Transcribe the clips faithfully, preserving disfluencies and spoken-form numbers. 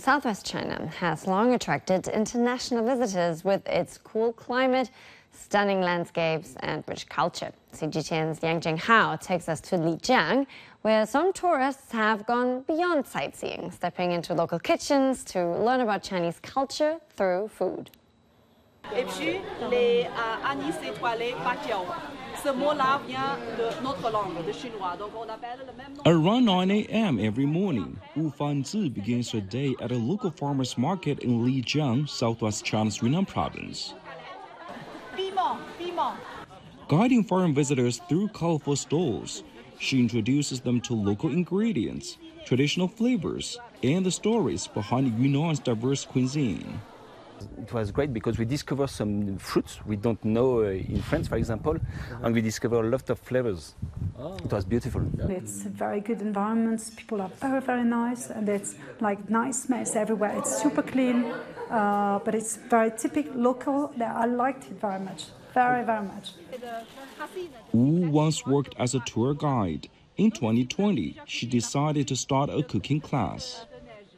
Southwest China has long attracted international visitors with its cool climate, stunning landscapes, and rich culture. C G T N's Yang Jinghao takes us to Lijiang, where some tourists have gone beyond sightseeing, stepping into local kitchens to learn about Chinese culture through food. Et puis, les euh, anis étoilés batiao. Ce mot-là vient de notre langue, de chinois. Donc on appelle le même nom. Around nine a m every morning, Wu Fanzi begins her day at a local farmer's market in Lijiang, southwest China's Yunnan province. Piment, piment. Guiding foreign visitors through colorful stalls, she introduces them to local ingredients, traditional flavors, and the stories behind Yunnan's diverse cuisine. It was great because we discovered some fruits we don't know uh, in France, for example, and we discovered a lot of flavors. Oh. It was beautiful. It's a very good environment. People are very, very nice, and it's like nice mess everywhere. It's super clean, uh, but it's very typical local. I liked it very much, very, very much. Wu once worked as a tour guide. In twenty twenty, she decided to start a cooking class.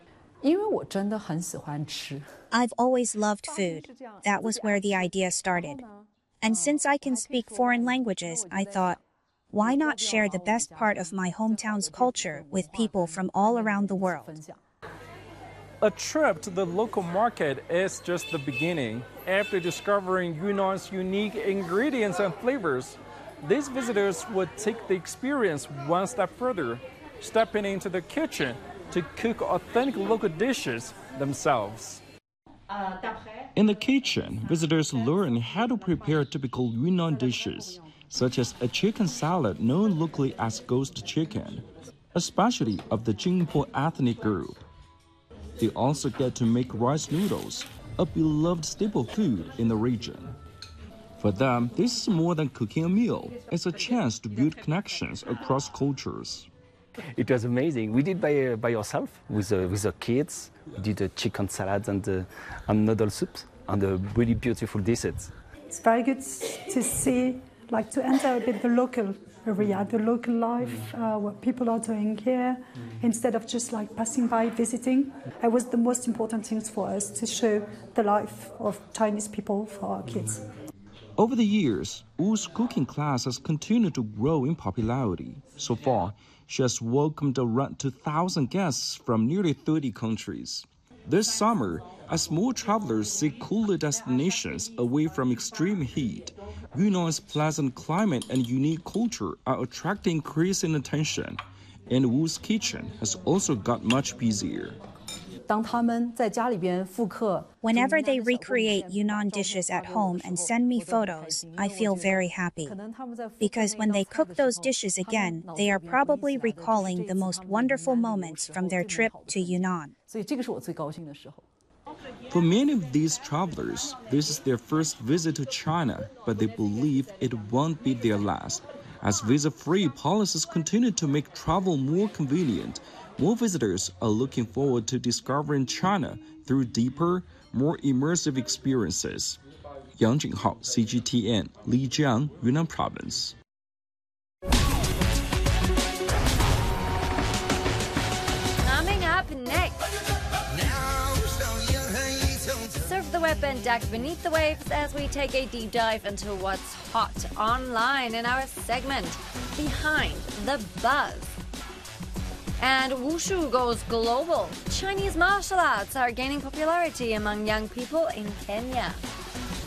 I've always loved food. That was where the idea started. And since I can speak foreign languages, I thought, why not share the best part of my hometown's culture with people from all around the world? A trip to the local market is just the beginning. After discovering Yunnan's unique ingredients and flavors, these visitors would take the experience one step further, stepping into the kitchen to cook authentic local dishes themselves. In the kitchen, visitors learn how to prepare typical Yunnan dishes, such as a chicken salad known locally as ghost chicken, a specialty of the Jingpo ethnic group. They also get to make rice noodles, a beloved staple food in the region. For them, this is more than cooking a meal. It's a chance to build connections across cultures. It was amazing. We did by uh, by ourselves with uh, with the kids. We did uh, chicken salads and uh, and noodle soups and uh, really beautiful dishes. It's very good to see, like to enter a bit the local area, the local life, uh, what people are doing here, instead of just like passing by, visiting. It was the most important thing for us to show the life of Chinese people for our kids. Over the years, Wu's cooking class has continued to grow in popularity. So far, she has welcomed around two thousand guests from nearly thirty countries. This summer, as more travelers seek cooler destinations away from extreme heat, Yunnan's pleasant climate and unique culture are attracting increasing attention, and Wu's kitchen has also got much busier. Whenever they recreate Yunnan dishes at home and send me photos, I feel very happy. Because when they cook those dishes again, they are probably recalling the most wonderful moments from their trip to Yunnan. For many of these travelers, this is their first visit to China, but they believe it won't be their last. As visa-free policies continue to make travel more convenient, more visitors are looking forward to discovering China through deeper, more immersive experiences. Yang Jinghao, C G T N, Lijiang, Yunnan Province. Coming up next. Surf the web and duck beneath the waves as we take a deep dive into what's hot online in our segment, Behind the Buzz. And wushu goes global. Chinese martial arts are gaining popularity among young people in Kenya.